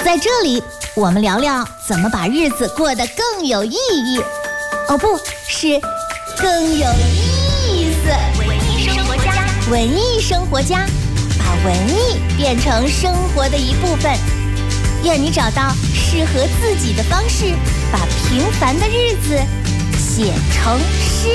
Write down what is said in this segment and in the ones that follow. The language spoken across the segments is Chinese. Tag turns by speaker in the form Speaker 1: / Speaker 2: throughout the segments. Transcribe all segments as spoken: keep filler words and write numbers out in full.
Speaker 1: 在这里，我们聊聊怎么把日子过得更有意义。哦，不是，更有意思。
Speaker 2: 文艺生活家，
Speaker 1: 文艺生活家，把文艺变成生活的一部分。愿你找到适合自己的方式，把平凡的日子写成诗。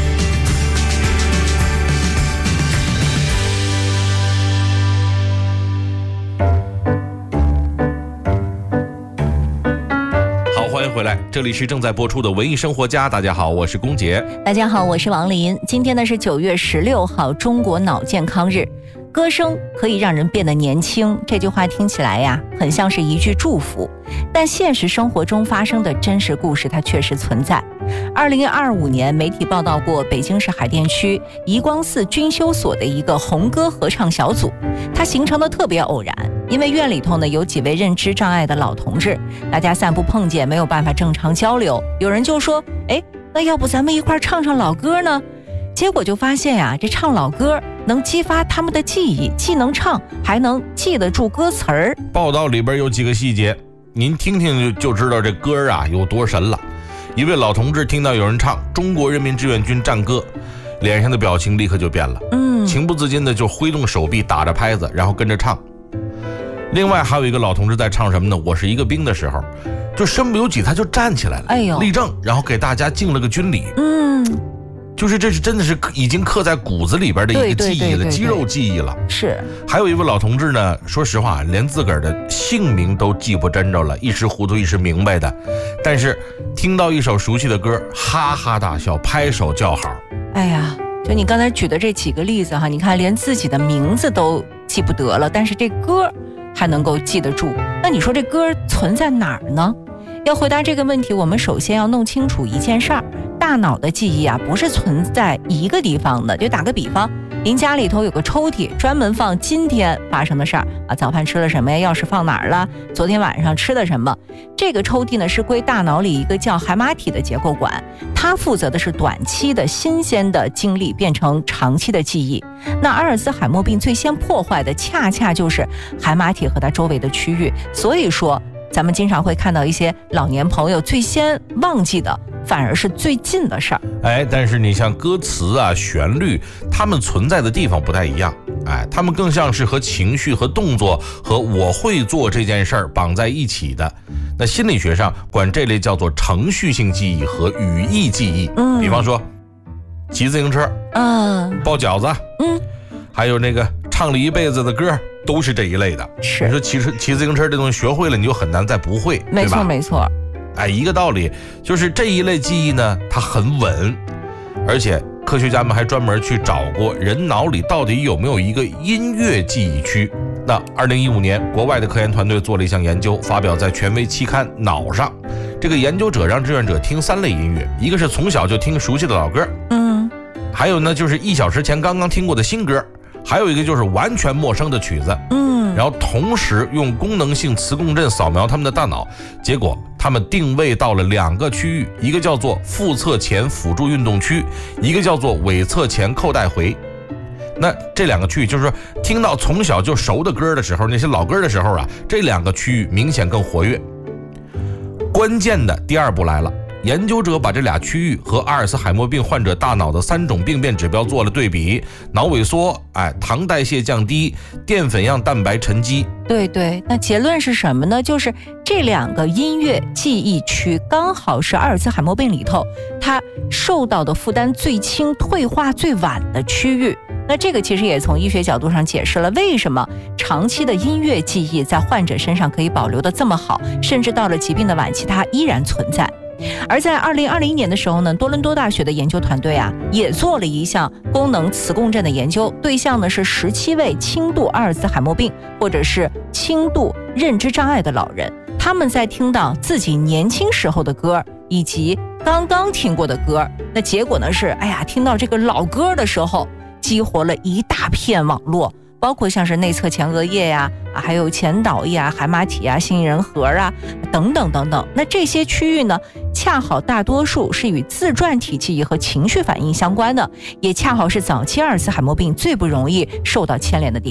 Speaker 3: 欢迎回来，这里是正在播出的文艺生活家。大家好，我是龚杰。
Speaker 4: 大家好，我是王林。今天呢是九月十六号，中国脑健康日。歌声可以让人变得年轻，这句话听起来呀，很像是一句祝福，但现实生活中发生的真实故事，它确实存在。二零二五年，媒体报道过北京市海淀区怡光寺军修所的一个红歌合唱小组，它形成的特别偶然。因为院里头呢有几位认知障碍的老同志，大家散步碰见，没有办法正常交流。有人就说，哎，那要不咱们一块唱唱老歌呢？结果就发现呀、啊，这唱老歌能激发他们的记忆，既能唱，还能记得住歌词儿。
Speaker 3: 报道里边有几个细节，您听听就知道这歌啊有多神了。一位老同志听到有人唱《中国人民志愿军战歌》，脸上的表情立刻就变了，嗯，情不自禁的就挥动手臂打着拍子，然后跟着唱。另外还有一个老同志在唱什么呢？我是一个兵的时候，就身不由己，他就站起来了，哎呦，立正，然后给大家敬了个军礼。嗯，就是这是真的是已经刻在骨子里边的一个记忆了，肌肉记忆了。
Speaker 4: 是。还
Speaker 3: 有一位老同志呢，说实话，连自个儿的姓名都记不真着了，一时糊涂一时明白的。但是听到一首熟悉的歌，哈哈大笑，拍手叫好。
Speaker 4: 哎呀，就你刚才举的这几个例子哈，你看连自己的名字都记不得了，但是这歌还能够记得住，那你说这歌存在哪儿呢？要回答这个问题，我们首先要弄清楚一件事儿，大脑的记忆啊不是存在一个地方的。就打个比方，您家里头有个抽屉，专门放今天发生的事儿啊，早饭吃了什么呀？钥匙放哪儿了？昨天晚上吃的什么？这个抽屉呢是归大脑里一个叫海马体的结构管，它负责的是短期的新鲜的经历变成长期的记忆。那阿尔兹海默病最先破坏的恰恰就是海马体和它周围的区域，所以说咱们经常会看到一些老年朋友最先忘记的反而是最近的事儿。
Speaker 3: 哎，但是你像歌词啊、旋律，它们存在的地方不太一样。哎，它们更像是和情绪和动作和我会做这件事儿绑在一起的。那心理学上管这类叫做程序性记忆和语义记忆。嗯，比方说骑自行车，嗯，包饺子，嗯，还有那个唱了一辈子的歌，都是这一类的。是，你说骑骑自行车这东西学会了，你就很难再不会，
Speaker 4: 没错没错。
Speaker 3: 哎，一个道理，就是这一类记忆呢，它很稳，而且科学家们还专门去找过人脑里到底有没有一个音乐记忆区。那二零一五年，国外的科研团队做了一项研究，发表在权威期刊《脑》上。这个研究者让志愿者听三类音乐，一个是从小就听熟悉的老歌，嗯，还有呢就是一小时前刚刚听过的新歌，还有一个就是完全陌生的曲子，嗯，然后同时用功能性磁共振扫描他们的大脑，结果他们定位到了两个区域，一个叫做腹侧前辅助运动区，一个叫做尾侧前扣带回。那这两个区域就是说，听到从小就熟的歌的时候，那些老歌的时候啊，这两个区域明显更活跃。关键的第二步来了，研究者把这俩区域和阿尔茨海默病患者大脑的三种病变指标做了对比，脑萎缩，哎，糖代谢降低，淀粉样蛋白沉积。
Speaker 4: 对对，那结论是什么呢？就是这两个音乐记忆区刚好是阿尔茨海默病里头它受到的负担最轻、退化最晚的区域。那这个其实也从医学角度上解释了为什么长期的音乐记忆在患者身上可以保留得这么好，甚至到了疾病的晚期它依然存在。而在二零二零年的时候呢，多伦多大学的研究团队啊，也做了一项功能磁共振的研究，对象呢是十七位轻度阿尔兹海默病或者是轻度认知障碍的老人，他们在听到自己年轻时候的歌以及刚刚听过的歌，那结果呢是，哎呀，听到这个老歌的时候，激活了一大片网络，包括像是内侧前额叶呀、啊，还有前导叶啊、海马体啊、杏仁核啊等等等等。那这些区域呢，恰好大多数是与自传体记忆和情绪反应相关的，也恰好是早期阿尔茨海默病最不容易受到牵连的地方。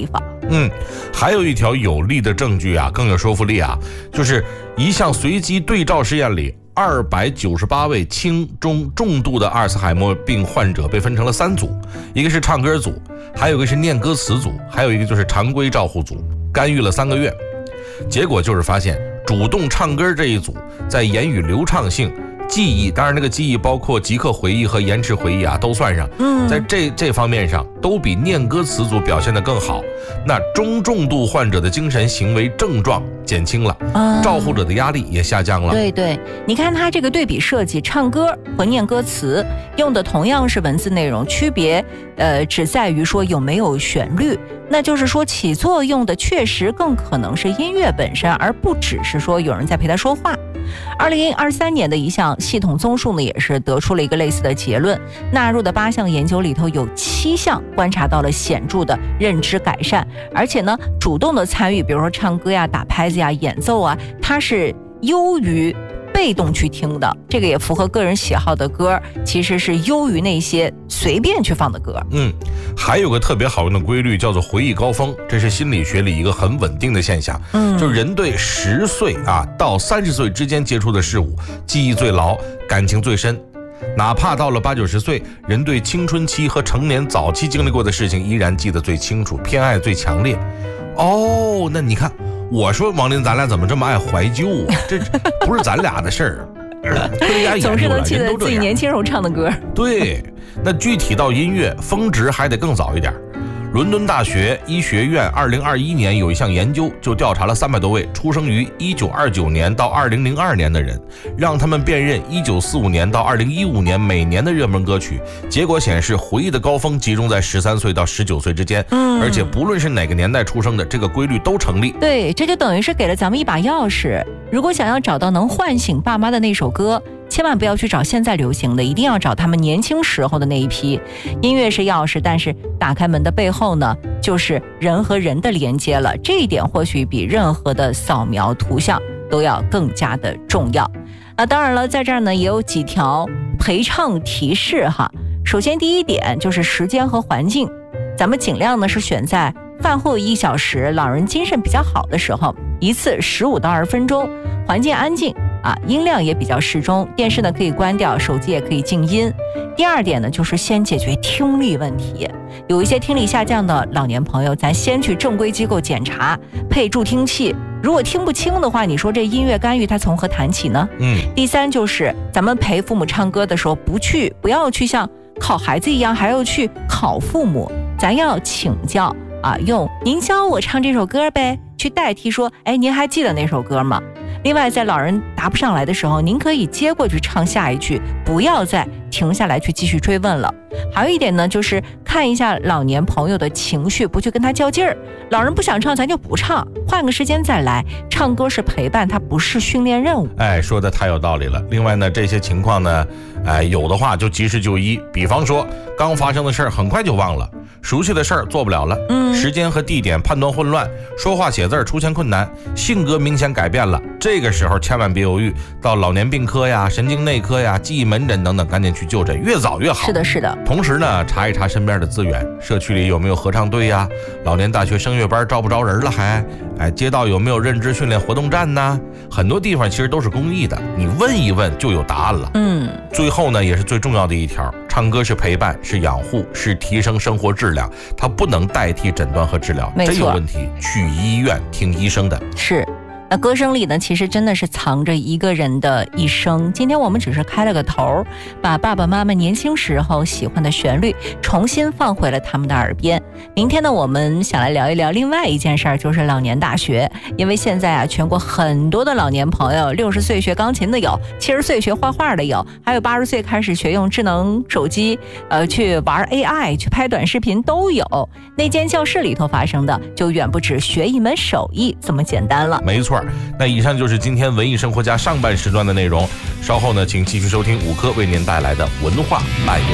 Speaker 3: 嗯，还有一条有力的证据啊，更有说服力啊，就是一项随机对照实验里，二百九十八位轻中重度的阿尔茨海默病患者被分成了三组，一个是唱歌组，还有一个是念歌词组，还有一个就是常规照护组，干预了三个月。结果就是发现，主动唱歌这一组在言语流畅性、记忆，当然那个记忆包括即刻回忆和延迟回忆啊，都算上。嗯，在这这方面上都比念歌词组表现得更好。那中重度患者的精神行为症状减轻了，嗯、照护者的压力也下降了。
Speaker 4: 对对，你看他这个对比设计，唱歌和念歌词用的同样是文字内容，区别呃只在于说有没有旋律。那就是说起作用的确实更可能是音乐本身，而不只是说有人在陪他说话。二零二三年的一项系统综述呢，也是得出了一个类似的结论，纳入的八项研究里头有七项观察到了显著的认知改善，而且呢主动的参与，比如说唱歌呀、打拍子呀、演奏啊，它是优于被动去听的，这个也符合个人喜好的歌，其实是优于那些随便去放的歌。
Speaker 3: 嗯，还有个特别好用的规律叫做回忆高峰，这是心理学里一个很稳定的现象。嗯，就是人对十岁啊到三十岁之间接触的事物记忆最牢，感情最深。哪怕到了八九十岁，人对青春期和成年早期经历过的事情依然记得最清楚，偏爱最强烈。哦，那你看，我说王林，咱俩怎么这么爱怀旧啊？这不是咱俩的事儿。
Speaker 4: 总是能记得自己年轻时候唱的歌。
Speaker 3: 对，那具体到音乐，峰值还得更早一点。伦敦大学医学院二零二一年有一项研究，就调查了三百多位出生于一九二九年到二零零二年的人，让他们辨认一九四五年到二零一五年每年的热门歌曲。结果显示，回忆的高峰集中在十三岁到十九岁之间，嗯，而且不论是哪个年代出生的，这个规律都成立。
Speaker 4: 对，这就等于是给了咱们一把钥匙。如果想要找到能唤醒爸妈的那首歌，千万不要去找现在流行的，一定要找他们年轻时候的那一批。音乐是钥匙，但是打开门的背后呢，就是人和人的连接了。这一点或许比任何的扫描图像都要更加的重要。那当然了，在这儿呢也有几条陪唱提示哈。首先第一点就是时间和环境，咱们尽量呢是选在饭后一小时，老人精神比较好的时候，一次十五到二十分钟，环境安静啊，音量也比较适中，电视呢可以关掉，手机也可以静音。第二点呢，就是先解决听力问题。有一些听力下降的老年朋友，咱先去正规机构检查，配助听器。如果听不清的话，你说这音乐干预它从何谈起呢？嗯。第三就是咱们陪父母唱歌的时候，不去不要去像考孩子一样，还要去考父母，咱要请教啊，用您教我唱这首歌呗，去代替说，哎，您还记得那首歌吗？另外，在老人答不上来的时候，您可以接过去唱下一句，不要再停下来去继续追问了。还有一点呢，就是看一下老年朋友的情绪，不去跟他较劲儿。老人不想唱，咱就不唱，换个时间再来。唱歌是陪伴，它不是训练任务。
Speaker 3: 哎，说的太有道理了。另外呢，这些情况呢，哎，有的话就及时就医。比方说，刚发生的事儿很快就忘了，熟悉的事儿做不了了，嗯，时间和地点判断混乱，说话写字出现困难，性格明显改变了。这个时候千万别犹豫，到老年病科呀、神经内科呀、记忆门诊等等，赶紧去就诊，越早越好。
Speaker 4: 是的，是的。
Speaker 3: 同时呢，查一查身边的资源，社区里有没有合唱队呀？老年大学声乐班招不招人了还？哎，街道有没有认知训练活动站呢？很多地方其实都是公益的，你问一问就有答案了。嗯。最后呢，也是最重要的一条，唱歌是陪伴，是养护，是提升生活质量，它不能代替诊断和治疗。真有问题，去医院听医生的。
Speaker 4: 是。那歌声里呢，其实真的是藏着一个人的一生。今天我们只是开了个头，把爸爸妈妈年轻时候喜欢的旋律重新放回了他们的耳边。明天呢，我们想来聊一聊另外一件事儿，就是老年大学。因为现在啊，全国很多的老年朋友，六十岁学钢琴的有，七十岁学画画的有，还有八十岁开始学用智能手机，呃，去玩 A I， 去拍短视频都有。那间教室里头发生的，就远不止学一门手艺这么简单了。
Speaker 3: 没错。那以上就是今天文艺生活家上半时段的内容，稍后呢，请继续收听五科为您带来的文化漫游。